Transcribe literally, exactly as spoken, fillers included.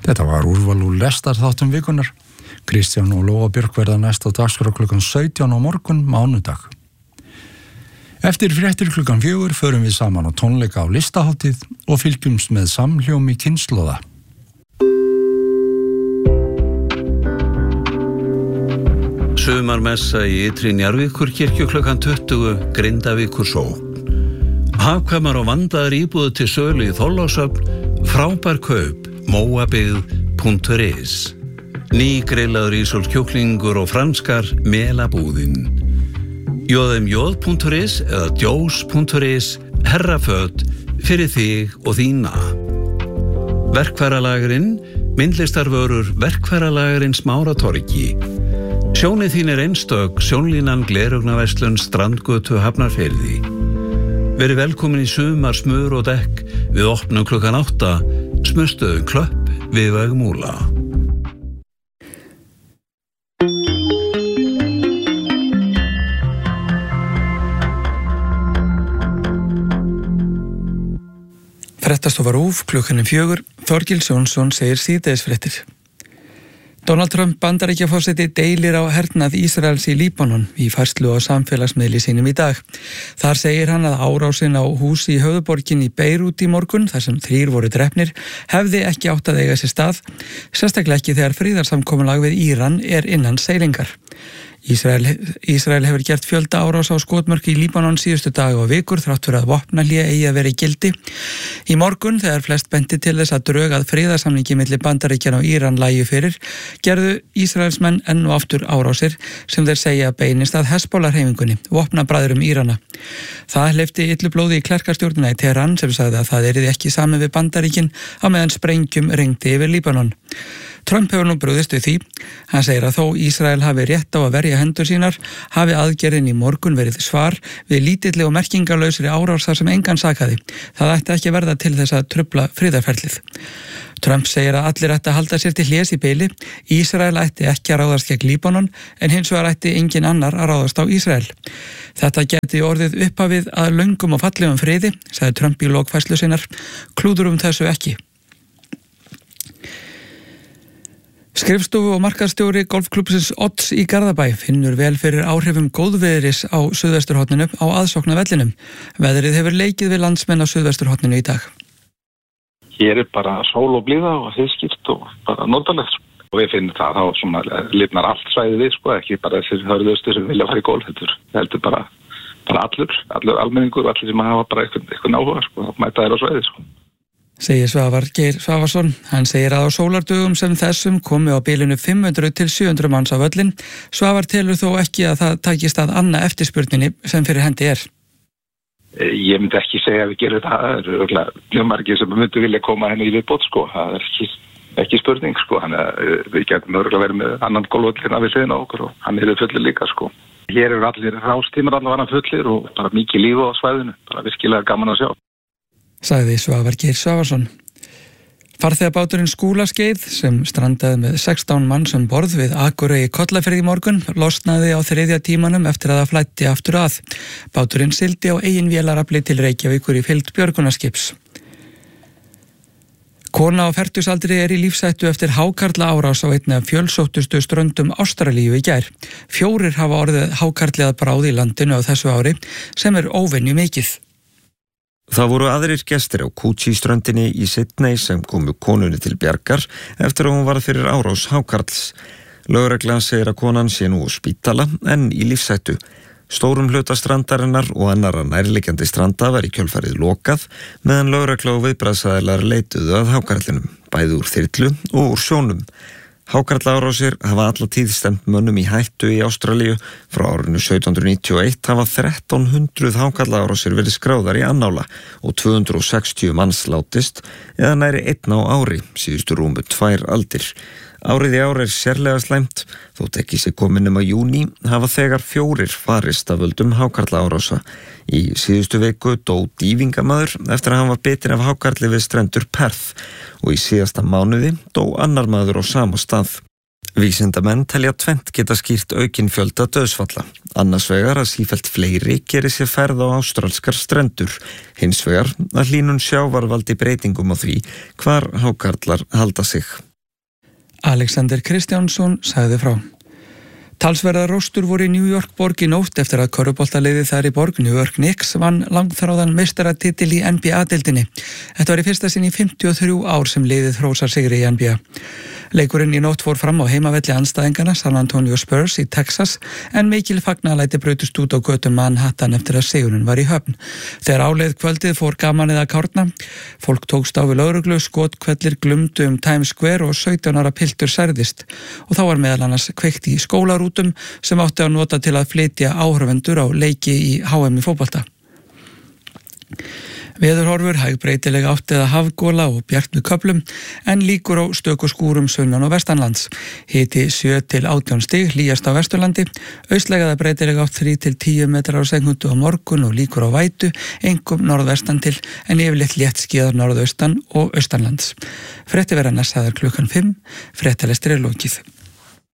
Þetta var úrval úr lestarþáttum vikunar. Kristján og Lóa Björk verða næst á dagskrá klukkan sautján á morgun, mánudag. Eftir fréttir klukkan fjögur förum við saman á tónleika á listahátíð og fylgjumst með samhljómi kynslóða. Sumarmessa í Ytri Njarðvíkur kirkju klukkan tuttugu, Grindavíkur sókn. Hagkvæmar og vandaðar íbúðir til sölu í Þorlákshöfn, frábær kaup, móabyggð punktur is. Ný grillaður ísólskjúklingur og franskar melabúðin. j m j punktur is eða djós punktur is, herraföt fyrir þig og þína. Verkfæralagurinn, myndlistarvörur Verkfæralagurinn Smáratorgi. Sjónið þín er einstök, sjónlínan Gleraugnarverslun Strandgötu Hafnarfirði. Verið velkomin í sumar smur og dekk, við opnum klukkan átta, smurstöðum Klöpp við Vegmúla. Fréttastofa RÚV klukkan fjögur, Þorgils Jónsson segir síðdegisfréttir. Donald Trump Bandaríkjaforseti deilir á hernað Ísraels í Líbanon í færslu á samfélagsmiðli sínum í dag. Þar segir hann að árásin á hús í höfuðborginni Beirút í morgun, þar sem þrír voru drepnir, hefði ekki átt að eiga sér stað, sérstaklega ekki þegar friðarsamkomulag við Íran er innan seilingar. Ísrael, Ísrael hefur gert fjölda árás á skotmörk í Líbanon síðustu daga og vikur þrátt fyrir að vopnahlé eigi að vera í gildi. Í morgun, þegar flest benti til þess að drög að friðarsamningi milli Bandaríkjanna og Íran lægju fyrir, gerðu Ísraelsmenn enn og aftur árásir sem þeir segja beinist að Hezbollah-hreyfingunni, vopnabræðurum Írana. Það hleypti illu blóði í klerkastjórnina í Teheran sem sagði að það yrði ekki samið við Bandaríkin á meðan sprengjum rigndi yfir Líbanon. Trump hefur nú brugðist við því. Hann segir að þó Ísrael hafi rétt á að verja hendur sínar, hafi aðgerðin í morgun verið svar við lítilli og merkingarlausri árásar sem engan sakaði. Það ætti ekki verða til þess að trufla friðarferlið. Trump segir að allir ætti að halda sér til hlés í beili. Ísrael ætti ekki að ráðast gegn Líbanon, en hins vegar ætti engin annar að ráðast á Ísrael. Þetta geti orðið upphafið að löngum og fallegum friði, sagði Trump í lok færslu sinnar. Klúðurum þessu ekki. Skrifstofu og markaðsstjóri golfklúbbsins Odds í Garðabæ finnur vel fyrir áhrifum góðviðris á suðvesturhorninu á aðsóknarvellinum. Veðrið hefur leikið við landsmenn á suðvesturhorninu í dag. Hér er bara sól og blíða og heiðskýrt og bara notalegt. Og við finnum það þá svona lifnar allt svæðið við, sko, ekki bara þessir hörðustu sem vilja fara í golf. Þetta heldur bara, bara allur, allur almenningur og allir sem hafa bara eitthvað, eitthvað áhuga, sko, að mæta þér á svæðið, sko. Segir Svavar Geir Svavarsson. Hann segir að á sólardögum sem þessum komi á bilinu fimm hundruð til sjö hundruð manns á völlin. Svavar telur þó ekki að það takist að anna eftirspurninni sem fyrir hendi er. Ég myndi ekki segja að við gerum það. Það eru örugglega mjög margir sem myndi vilja koma henni í viðbót, sko. Það er ekki, ekki spurning, sko. Þannig að við getum örugglega verið með annan golfvöllin að við hliðina á okkur og hann er fullir líka, sko. Hér eru allir rástímar allavega fullir og bara mikið líf á svæðinu. Bara virkilega gaman að sjá. Sagði Svavar Geir Svavarsson. Farþegabáturinn Skúlaskeið sem strandaði með sextán manns um borð við Akurey í Kollafirði í morgun losnaði á þriðja tímanum eftir að það flætti aftur að. Báturinn sigldi á eigin vélarafli til Reykjavíkur í fylgd björgunarskips. Kona á fertugsaldri er í lífshættu eftir hákarla árás á einni af fjölsóttustu ströndum Ástralíu í gær. Fjórir hafa orðið hákarli að bráð í landinu á þessu ári sem er óvenju mikið. Það voru aðrir gestir á Kúchi-ströndinni í Sydney sem komu konunni til bjargar eftir að hún varð fyrir árás hákarls. Lögreglan segir að konan sé nú á spítala en í lífshættu. Stórum hluta strandarinnar og annarra nærliggjandi stranda var í kjölfarið lokað meðan lögregla og viðbragðsaðilar leituðu að hákarlinum, bæði úr þyrlu og úr sjónum. Hákarlaárásir hafa alla tíð stemt mönnum í hættu í Ástralíu. Frá árinu sautján hundruð níutíu og eitt hafa þrettán hundruð hákarlaárásir verið skráðar í annála og tvö hundruð sextíu manns látist eða næri einn á ári, síðustu rúmu tvær aldir. Árið í ár er sérlega slæmt, þótt ekki sé komin um að júní hafa þegar fjórir farist af völdum hákarlaárása. Í síðustu viku dó dýfingamaður eftir að hann var bitinn af hákarli við strendur Perth og í síðasta mánuði dó annar maður á sama stað. Vísindamenn telja tvennt geta skýrt aukinn fjölda dauðsfalla. Annars vegar að sífellt fleiri geri sér ferð á ástralskar strendur. Hins vegar að hlýnun sjávar valdi breytingum á því hvar hákarlar halda sig. Alexander Kristjánsson sagði frá. Talsverðar róstur voru í New York borg í nótt eftir að körfuboltaliðið þar í borg New York Knicks vann langþráðan meistaratitil í N B A-deildinni. Þetta var í fyrsta sinn í fimmtíu og þrjú ár sem liðið hrósar sigri í N B A. Leikurinn í nótt fór fram á heimavelli andstæðingana San Antonio Spurs í Texas en mikil fagnaðarlæti brutust út á götum Manhattan eftir að sigurinn var í höfn. Þegar áleið kvöldið fór gamanið að kárna. Fólk tókst á við lögreglu, skotkvellir glumdu um Times Square og sautján ára piltur særðist og þá var meðal annars kveikt í skólarútum sem átti að nota til að flytja áhorfendur á leiki í H M í fótbolta. Veðurhorfur, hæg breytileg átt eða hafgola og bjart með köflum en líkur á stöku skúrum sunnan og vestanlands. Hiti sjö til átján stig, hlýjast á Vesturlandi, austlæg eða breytileg átt þrír til tíu metrar á sekúndu á morgun og líkur á vætu, einkum norðvestan til en yfirleitt léttskýjað norðaustan og austanlands. Fréttir verða næst klukkan fimm, fréttalestir er lokið.